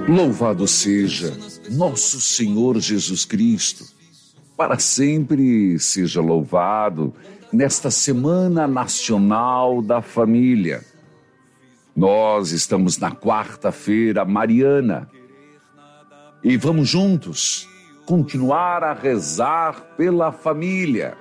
Louvado seja nosso Senhor Jesus Cristo, para sempre seja louvado nesta Semana Nacional da Família. Nós estamos na quarta-feira mariana e vamos juntos continuar a rezar pela família.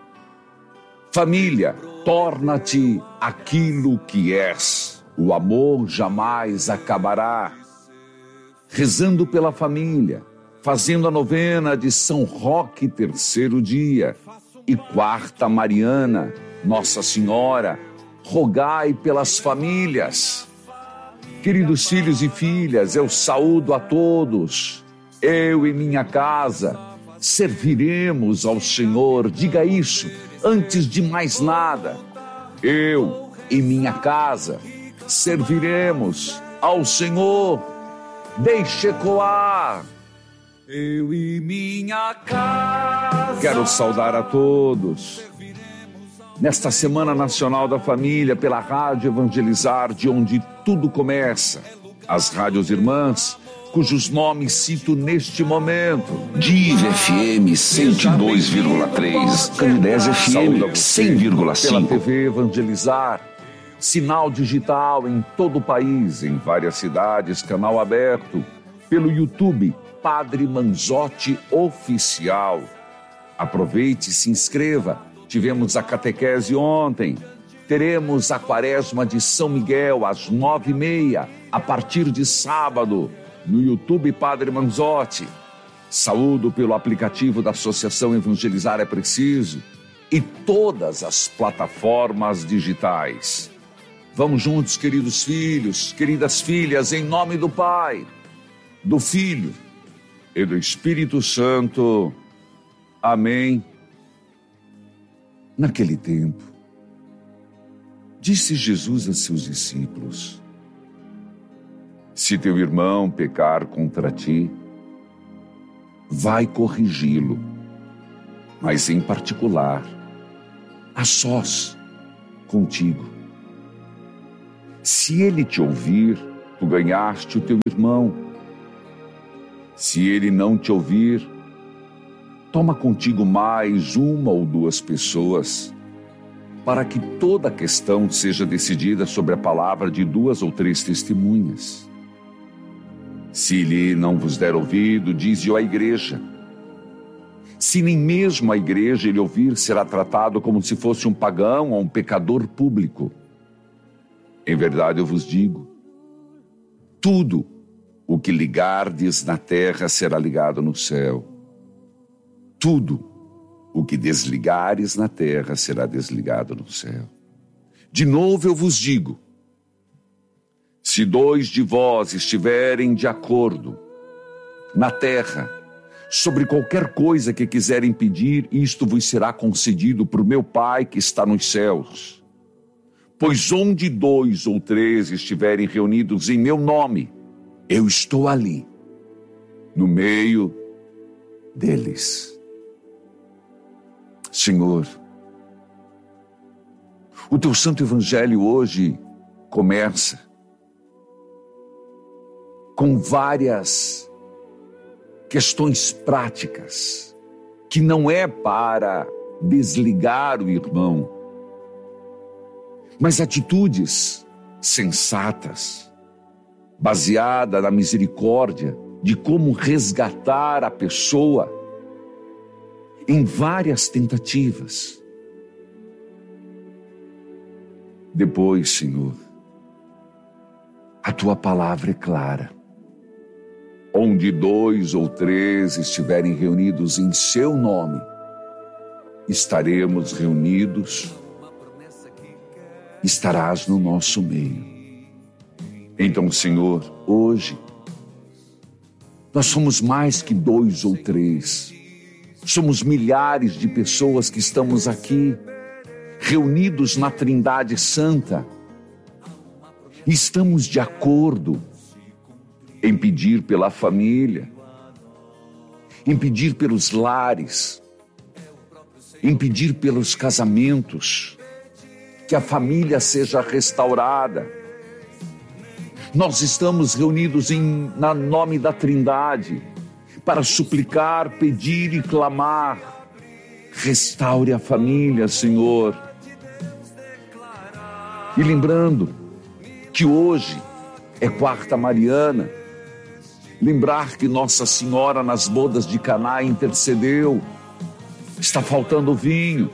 Família, torna-te aquilo que és, o amor jamais acabará. Rezando pela família, fazendo a novena de São Roque, terceiro dia, e quarta mariana, Nossa Senhora, rogai pelas famílias. Queridos filhos e filhas, eu saúdo a todos. Eu e minha casa serviremos ao Senhor. Diga isso antes de mais nada. Eu e minha casa serviremos ao Senhor. Deixe ecoar. Eu e minha casa. Quero saudar a todos nesta Semana Nacional da Família pela Rádio Evangelizar, de onde tudo começa. As rádios irmãs, cujos nomes cito neste momento: Diz FM 102,3, Canidés FM 100,5. Pela TV Evangelizar, sinal digital em todo o país, em várias cidades, canal aberto, pelo YouTube, Padre Manzotti Oficial. Aproveite e se inscreva. Tivemos a catequese ontem. Teremos a quaresma de São Miguel às 9h30, a partir de sábado, no YouTube Padre Manzotti. Saúdo pelo aplicativo da Associação Evangelizar é Preciso e todas as plataformas digitais. Vamos juntos, queridos filhos, queridas filhas, em nome do Pai, do Filho e do Espírito Santo. Amém. Naquele tempo, disse Jesus a seus discípulos: se teu irmão pecar contra ti, vai corrigi-lo, mas em particular, a sós, contigo. Se ele te ouvir, tu ganhaste o teu irmão. Se ele não te ouvir, toma contigo mais uma ou duas pessoas, para que toda a questão seja decidida sobre a palavra de 2 ou 3 testemunhas. Se ele não vos der ouvido, dize-o à igreja. Se nem mesmo a igreja ele ouvir, será tratado como se fosse um pagão ou um pecador público. Em verdade eu vos digo, tudo o que ligardes na terra será ligado no céu. Tudo o que desligares na terra será desligado no céu. De novo eu vos digo, se 2 de vós estiverem de acordo na terra, sobre qualquer coisa que quiserem pedir, isto vos será concedido por meu Pai que está nos céus. Pois onde 2 ou 3 estiverem reunidos em meu nome, eu estou ali, no meio deles. Senhor, o teu santo evangelho hoje começa com várias questões práticas, que não é para desligar o irmão, mas atitudes sensatas, baseada na misericórdia de como resgatar a pessoa em várias tentativas. Depois, Senhor, a tua palavra é clara. Onde 2 ou 3 estiverem reunidos em seu nome, estaremos reunidos, estarás no nosso meio. Então, Senhor, hoje, nós somos mais que 2 ou 3. Somos milhares de pessoas que estamos aqui, reunidos na Trindade Santa. Estamos de acordo em pedir pela família, em pedir pelos lares, em pedir pelos casamentos, que a família seja restaurada. Nós estamos reunidos na nome da Trindade para suplicar, pedir e clamar. Restaure a família, Senhor. E lembrando que hoje é quarta mariana, lembrar que Nossa Senhora nas bodas de Caná intercedeu. Está faltando vinho.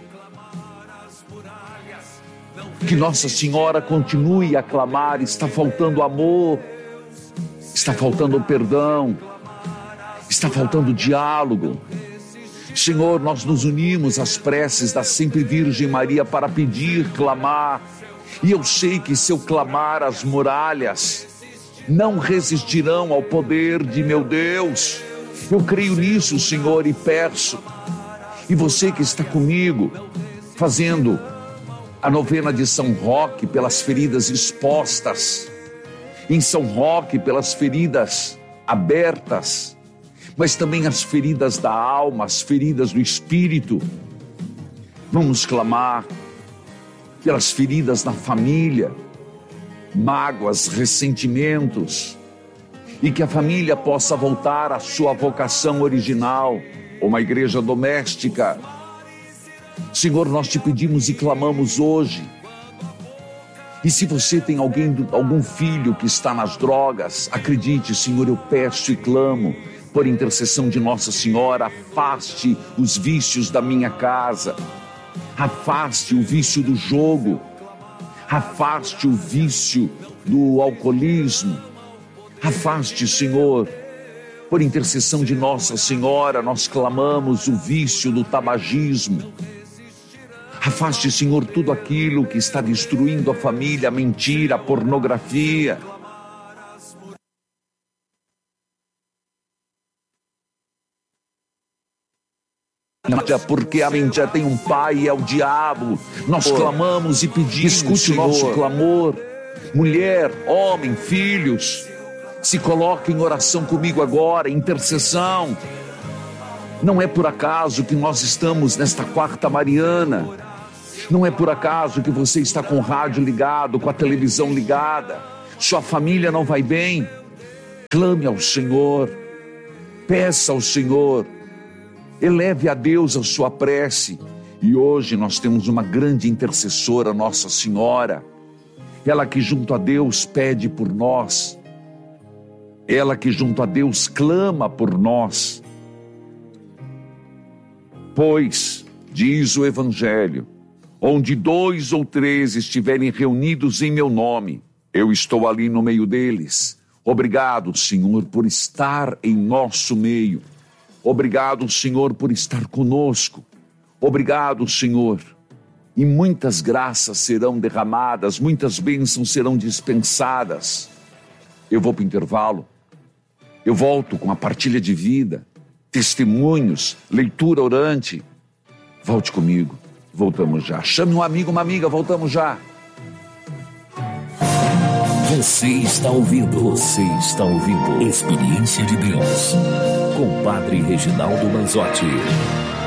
Que Nossa Senhora continue a clamar. Está faltando amor, está faltando perdão, está faltando diálogo. Senhor, nós nos unimos às preces da sempre Virgem Maria para pedir, clamar. E eu sei que se eu clamar, as muralhas não resistirão ao poder de meu Deus. Eu creio nisso, Senhor, e peço. E você que está comigo, fazendo a novena de São Roque pelas feridas expostas, em São Roque pelas feridas abertas, mas também as feridas da alma, as feridas do espírito. Vamos clamar pelas feridas na família, mágoas, ressentimentos, e que a família possa voltar à sua vocação original, uma igreja doméstica. Senhor, nós te pedimos e clamamos hoje. E se você tem algum filho que está nas drogas, acredite, Senhor, eu peço e clamo, por intercessão de Nossa Senhora, afaste os vícios da minha casa, afaste o vício do jogo, afaste o vício do alcoolismo, afaste, Senhor, por intercessão de Nossa Senhora, nós clamamos o vício do tabagismo. Afaste, Senhor, tudo aquilo que está destruindo a família, a mentira, a pornografia. Porque a mentira tem um pai e é o diabo. Nós clamamos e pedimos. Escute o nosso clamor. Mulher, homem, filhos, se coloque em oração comigo agora, intercessão. Não é por acaso que nós estamos nesta quarta mariana. Não é por acaso que você está com o rádio ligado, com a televisão ligada. Sua família não vai bem. Clame ao Senhor. Peça ao Senhor. Eleve a Deus a sua prece. E hoje nós temos uma grande intercessora, Nossa Senhora. Ela que junto a Deus pede por nós. Ela que junto a Deus clama por nós. Pois, diz o Evangelho, onde 2 ou 3 estiverem reunidos em meu nome, eu estou ali no meio deles. Obrigado, Senhor, por estar em nosso meio. Obrigado, Senhor, por estar conosco. Obrigado, Senhor. E muitas graças serão derramadas, muitas bênçãos serão dispensadas. Eu vou para o intervalo. Eu volto com a partilha de vida, testemunhos, leitura orante. Volte comigo. Voltamos já. Chame um amigo, uma amiga, voltamos já. Você está ouvindo Experiência de Deus com Padre Reginaldo Manzotti.